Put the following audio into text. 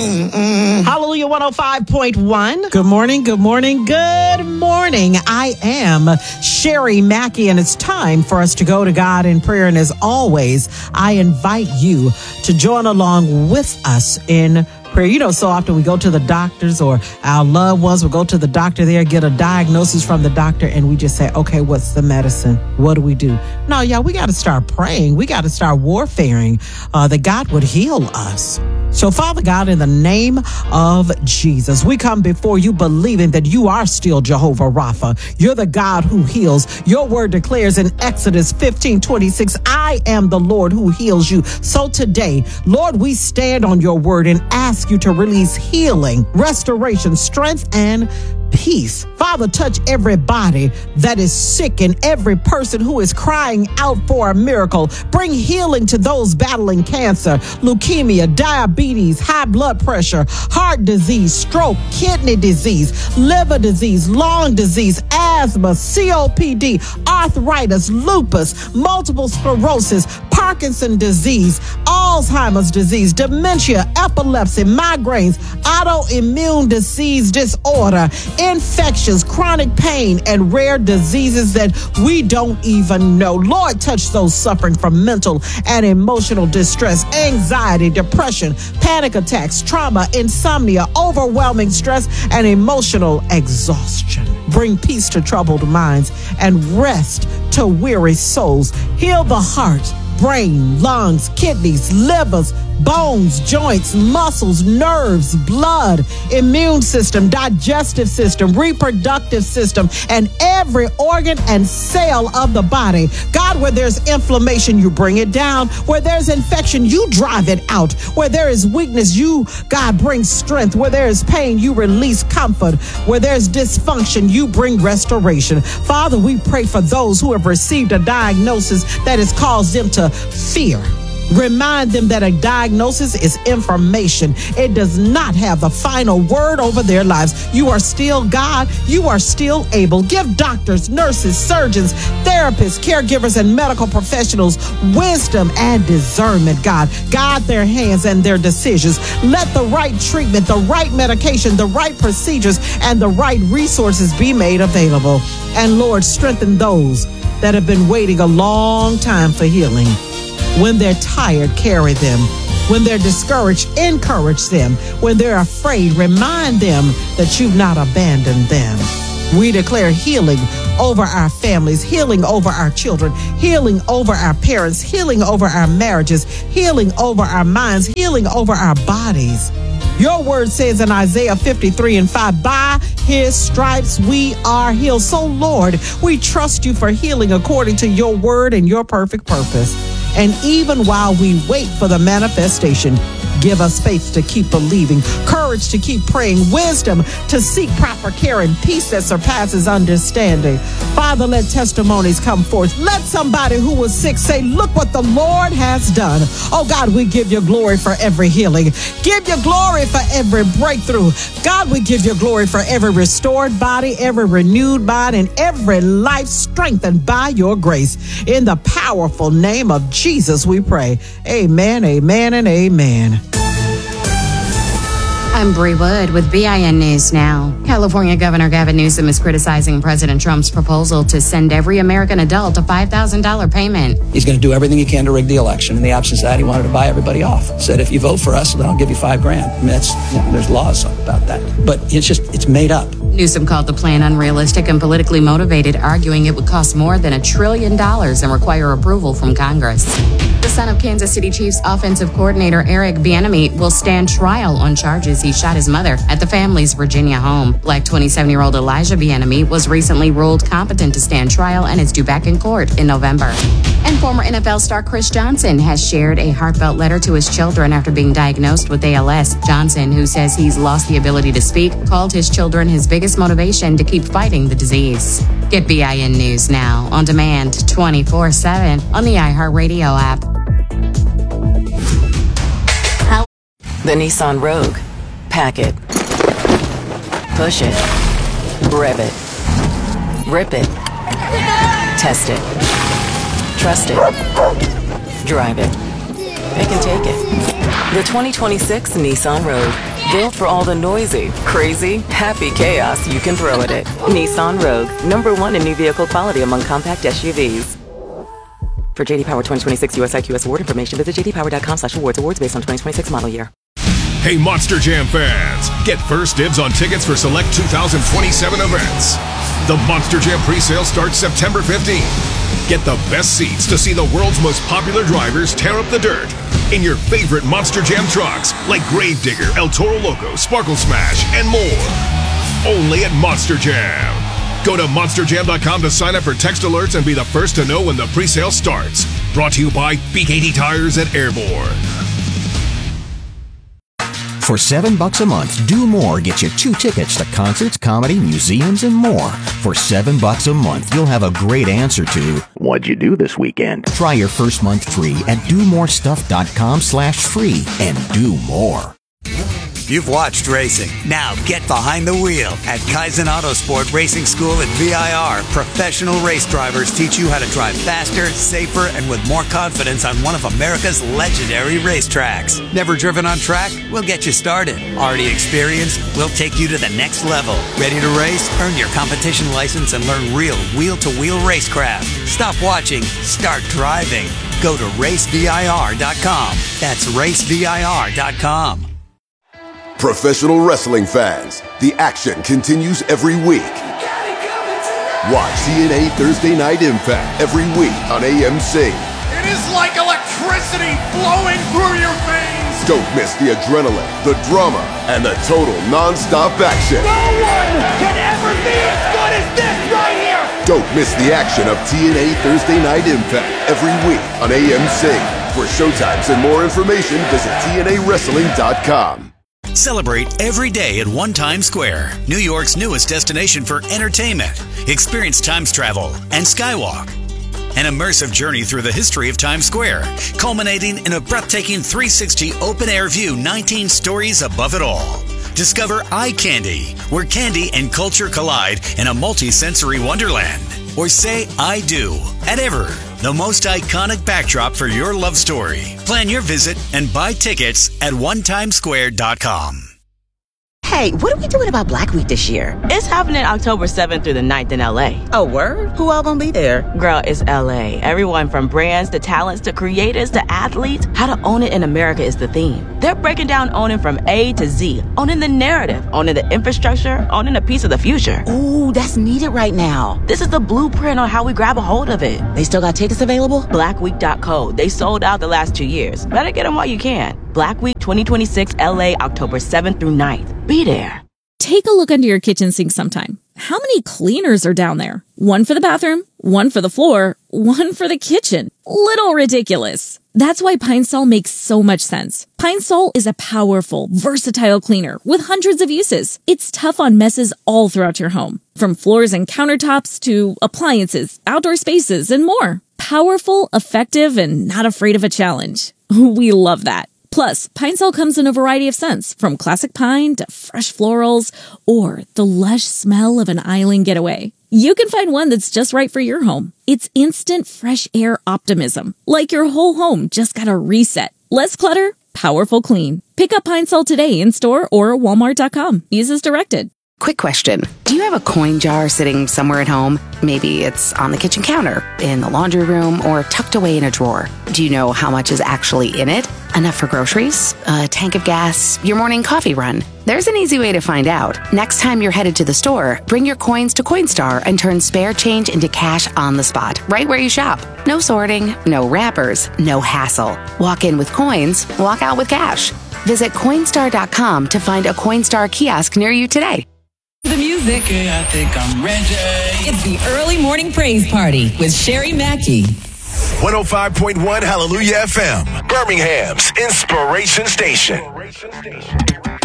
Hallelujah 105.1. Good morning, good morning, good morning. I am Sherry Mackey, and it's time for us to go to God in prayer. And as always, I invite you to join along with us in prayer. You know, so often we go to the doctors, or our loved ones will go to the doctor there, get a diagnosis from the doctor, and we just say, okay, what's the medicine? What do we do? No, y'all, we got to start praying. We got to start warfaring that God would heal us. So, Father God, in the name of Jesus, we come before you believing that you are still Jehovah Rapha. You're the God who heals. Your word declares in Exodus 15:26, I am the Lord who heals you. So today, Lord, we stand on your word and ask you to release healing, restoration, strength, and peace. Father, touch every body that is sick and every person who is crying out for a miracle. Bring healing to those battling cancer, leukemia, diabetes, high blood pressure, heart disease, stroke, kidney disease, liver disease, lung disease, asthma, COPD, arthritis, lupus, multiple sclerosis, Parkinson's disease, Alzheimer's disease, dementia, epilepsy, migraines, autoimmune disease disorder, infections, chronic pain, and rare diseases that we don't even know. Lord, touch those suffering from mental and emotional distress, anxiety, depression, panic attacks, trauma, insomnia, overwhelming stress, and emotional exhaustion. Bring peace to troubled minds and rest to weary souls. Heal the heart, brain, lungs, kidneys, livers, bones, joints, muscles, nerves, blood, immune system, digestive system, reproductive system, and every organ and cell of the body. God, where there's inflammation, you bring it down. Where there's infection, you drive it out. Where there is weakness, you, God, bring strength. Where there is pain, you release comfort. Where there's dysfunction, you bring restoration. Father, we pray for those who have received a diagnosis that has caused them to fear. Remind them that a diagnosis is information. It does not have the final word over their lives. You are still God. You are still able. Give doctors, nurses, surgeons, therapists, caregivers, and medical professionals wisdom and discernment, God. Guide their hands and their decisions. Let the right treatment, the right medication, the right procedures, and the right resources be made available. And Lord, strengthen those that have been waiting a long time for healing. When they're tired, carry them. When they're discouraged, encourage them. When they're afraid, remind them that you've not abandoned them. We declare healing over our families, healing over our children, healing over our parents, healing over our marriages, healing over our minds, healing over our bodies. Your word says in Isaiah 53:5, by his stripes we are healed. So, Lord, we trust you for healing according to your word and your perfect purpose. And even while we wait for the manifestation, give us faith to keep believing, courage to keep praying, wisdom to seek proper care, and peace that surpasses understanding. Father, let testimonies come forth. Let somebody who was sick say, look what the Lord has done. Oh God, we give you glory for every healing. Give you glory for every breakthrough. God, we give you glory for every restored body, every renewed body, and every life strengthened by your grace. In the powerful name of Jesus, we pray. Amen, amen, and amen. I'm Bree Wood with BIN News Now. California Governor Gavin Newsom is criticizing President Trump's proposal to send every American adult a $5,000 payment. He's going to do everything he can to rig the election. In the absence of that, he wanted to buy everybody off. Said, if you vote for us, then I'll give you $5,000. I mean, there's laws about that. But it's made up. Newsom called the plan unrealistic and politically motivated, arguing it would cost more than $1 trillion and require approval from Congress. The son of Kansas City Chiefs offensive coordinator Eric Bieniemy will stand trial on charges he shot his mother at the family's Virginia home. Black 27-year-old Elijah Bieniemy was recently ruled competent to stand trial and is due back in court in November. And former NFL star Chris Johnson has shared a heartfelt letter to his children after being diagnosed with ALS. Johnson, who says he's lost the ability to speak, called his children his biggest motivation to keep fighting the disease. Get BIN News Now on demand 24/7 on the iHeartRadio app. The Nissan Rogue. Pack it. Push it. Rev it. Rip it. Test it. Trust it. Drive it. Pick and take it. The 2026 Nissan Rogue. Built for all the noisy, crazy, happy chaos you can throw at it. Nissan Rogue, #1 in new vehicle quality among compact SUVs. For JD Power 2026 US IQS award information, visit jdpower.com/awards. Awards based on 2026 model year. Hey, Monster Jam fans! Get first dibs on tickets for select 2027 events. The Monster Jam pre-sale starts September 15th. Get the best seats to see the world's most popular drivers tear up the dirt in your favorite Monster Jam trucks like Gravedigger, El Toro Loco, Sparkle Smash, and more. Only at Monster Jam. Go to monsterjam.com to sign up for text alerts and be the first to know when the pre-sale starts. Brought to you by BKT Tires at Airborne. For $7 a month, Do More gets you 2 tickets to concerts, comedy, museums, and more. For $7 a month, you'll have a great answer to, what'd you do this weekend? Try your first month free at domorestuff.com/free and do more. You've watched racing. Now get behind the wheel. At Kaizen Autosport Racing School at VIR, professional race drivers teach you how to drive faster, safer, and with more confidence on one of America's legendary racetracks. Never driven on track? We'll get you started. Already experienced? We'll take you to the next level. Ready to race? Earn your competition license and learn real wheel-to-wheel racecraft. Stop watching. Start driving. Go to racevir.com. That's racevir.com. Professional wrestling fans, the action continues every week. Watch TNA Thursday Night Impact every week on AMC. It is like electricity flowing through your veins. Don't miss the adrenaline, the drama, and the total non-stop action. No one can ever be as good as this right here. Don't miss the action of TNA Thursday Night Impact every week on AMC. For showtimes and more information, visit TNAWrestling.com. Celebrate every day at One Times Square, New York's newest destination for entertainment. Experience Times Travel and Skywalk. An immersive journey through the history of Times Square, culminating in a breathtaking 360 open-air view, 19 stories above it all. Discover Eye Candy, where candy and culture collide in a multi-sensory wonderland. Or say I do at Ever, the most iconic backdrop for your love story. Plan your visit and buy tickets at onetimesquare.com. Hey, what are we doing about Black Week this year? It's happening October 7th through the 9th in LA. Oh, word? Who all gonna be there? Girl, it's LA. Everyone from brands to talents to creators to athletes. How to own it in America is the theme. They're breaking down owning from A to Z. Owning the narrative, owning the infrastructure, owning a piece of the future. Ooh, that's needed right now. This is the blueprint on how we grab a hold of it. They still got tickets available? Blackweek.co. They sold out the last 2 years. Better get them while you can. Black Week 2026 LA, October 7th through 9th. Be there. Take a look under your kitchen sink sometime. How many cleaners are down there? One for the bathroom, one for the floor, one for the kitchen. Little ridiculous. That's why Pine Sol makes so much sense. Pine Sol is a powerful, versatile cleaner with hundreds of uses. It's tough on messes all throughout your home, from floors and countertops to appliances, outdoor spaces, and more. Powerful, effective, and not afraid of a challenge. We love that. Plus, Pine Sol comes in a variety of scents, from classic pine to fresh florals, or the lush smell of an island getaway. You can find one that's just right for your home. It's instant fresh air optimism, like your whole home just got a reset. Less clutter, powerful clean. Pick up Pine Sol today in store or walmart.com. Use as directed. Quick question. Do you have a coin jar sitting somewhere at home? Maybe it's on the kitchen counter, in the laundry room, or tucked away in a drawer. Do you know how much is actually in it? Enough for groceries? A tank of gas? Your morning coffee run? There's an easy way to find out. Next time you're headed to the store, bring your coins to Coinstar and turn spare change into cash on the spot, right where you shop. No sorting, no wrappers, no hassle. Walk in with coins, walk out with cash. Visit Coinstar.com to find a Coinstar kiosk near you today. The music. Okay, I think I'm ready. It's the early morning praise party with Sherry Mackey. 105.1 Hallelujah FM, Birmingham's Inspiration Station.